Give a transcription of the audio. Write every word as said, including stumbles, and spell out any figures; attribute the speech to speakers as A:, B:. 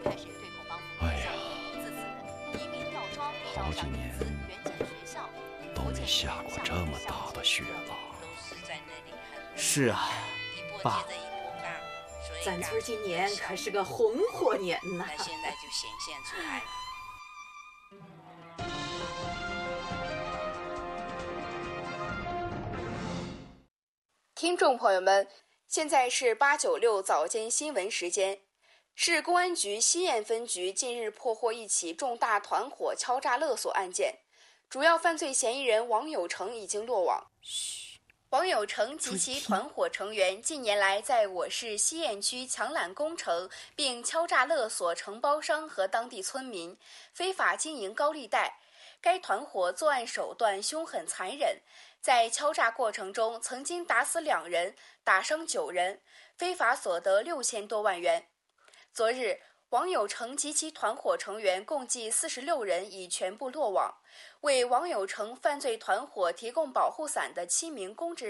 A: 哎呀，好几年都没下过这么大的雪了。
B: 是啊，爸，
C: 咱村今年可是个红火年呐。
D: 那现在就显现出来了。
E: 听众朋友们，现在是八九六早间新闻时间。市公安局西堰分局近日破获一起重大团伙敲诈勒索案件，主要犯罪嫌疑人王有成已经落网。王有成及其团伙成员近年来在我市西堰区抢揽工程，并敲诈勒索承包商和当地村民，非法经营高利贷。该团伙作案手段凶狠残忍，在敲诈过程中曾经打死两人，打伤九人，非法所得六千多万元。昨日，王有成及其团伙成员共计四十六人已全部落网。为王有成犯罪团伙提供保护伞的七名公职